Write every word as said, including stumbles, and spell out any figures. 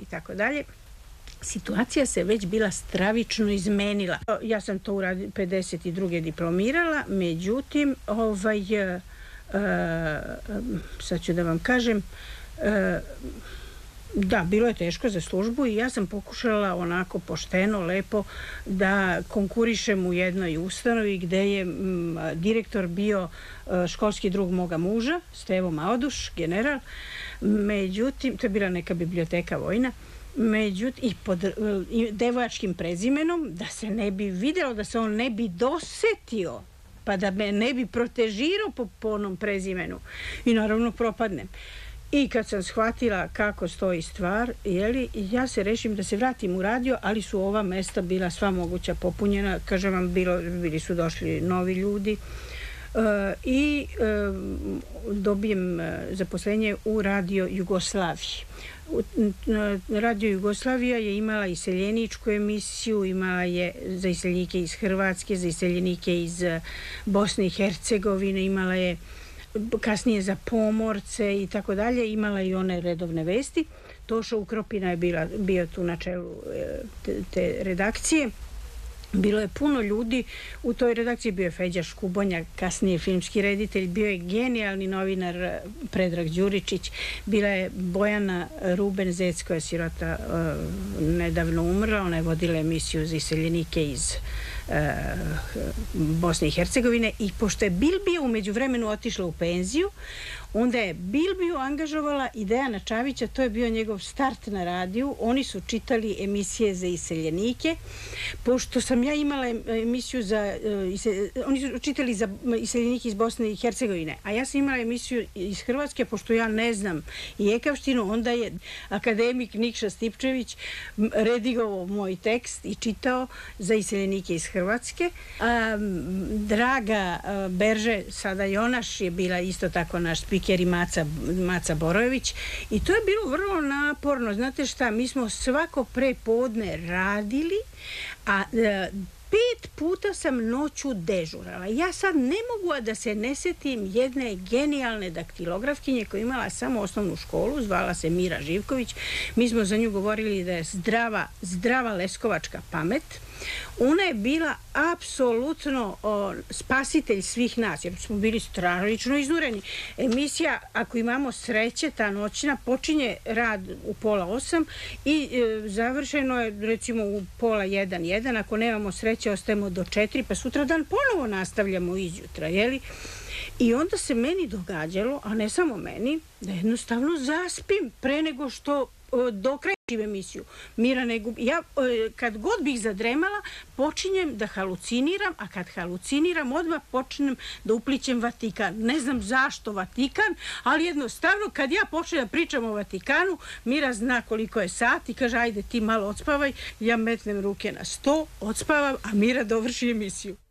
tako dalje. Situacija se već bila stravično izmenila. Ja sam to u pedeset druge diplomirala, međutim, ovaj, uh, sad ću da vam kažem, uh, da, bilo je teško za službu i ja sam pokušala onako pošteno, lepo da konkurišem u jednoj ustanovi gde je m, direktor bio uh, školski drug moga muža, Stevo Maoduš, general. Međutim, to je bila neka biblioteka vojna. Međutim, i pod i devojačkim prezimenom, da se ne bi videlo, da se on ne bi dosetio, pa da me ne bi protežirao po, po onom prezimenu. I naravno propadnem. I kad sam shvatila kako stoji stvar, jeli, ja se rešim da se vratim u radio, ali su ova mesta bila sva moguća popunjena. Kažem vam, bilo, bili su došli novi ljudi. Uh, i uh, dobijem uh, zaposlenje u Radio Jugoslaviji. U, uh, Radio Jugoslavija je imala iseljeničku emisiju, imala je za iseljenike iz Hrvatske, za iseljenike iz uh, Bosne i Hercegovine, imala je kasnije za pomorce i tako dalje, imala i one redovne vesti. Toša Ukropina je bila, bio tu na čelu uh, te, te redakcije. Bilo je puno ljudi u toj redakciji, bio je Feđa Škubonja, kasnije filmski reditelj, bio je genijalni novinar Predrag Đuričić, bila je Bojana Ruben-Zec, koja je sirota uh, nedavno umrla, ona je vodila emisiju za iseljenike iz uh, Bosne i Hercegovine i pošto je Bilbija u međuvremenu otišla u penziju, onda je Bilbiju angažovala i Dejana Čavića, to je bio njegov start na radiju. Oni su čitali emisije za iseljenike. Pošto sam ja imala emisiju za... Uh, oni su čitali za iseljenike iz Bosne i Hercegovine, a ja sam imala emisiju iz Hrvatske, pošto ja ne znam jekavštinu, onda je akademik Nikša Stipčević redigovao moj tekst i čitao za iseljenike iz Hrvatske. A, Draga a, Berže, sada Jonaš, je bila isto tako naš speaker i Maca, Maca Borojević i to je bilo vrlo naporno. Znate šta, mi smo svako prepodne radili, a e, pet puta sam noću dežurala. Ja sad ne mogu a da se ne setim jedne genijalne daktilografkinje koja imala samo osnovnu školu, zvala se Mira Živković. Mi smo za nju govorili da je zdrava, zdrava leskovačka pamet. Ona je bila apsolutno o, spasitelj svih nas, jer smo bili stravično iznureni. Emisija, ako imamo sreće, ta noćna, počinje rad u pola osam i e, završeno je recimo u pola jedan, jedan. Ako nemamo sreće, ostajemo do četiri, pa sutra dan ponovo nastavljamo izjutra, jeli? I onda se meni događalo, a ne samo meni, da jednostavno zaspim pre nego što dokrajčim emisiju. Mira ne gubi. Ja kad god bih zadremala, počinjem da haluciniram, a kad haluciniram, odmah počnem da uplićem Vatikan. Ne znam zašto Vatikan, ali jednostavno kad ja počnem da pričam o Vatikanu, Mira zna koliko je sat i kaže, ajde ti malo odspavaj, ja metnem ruke na sto, odspavam, a Mira dovrši emisiju.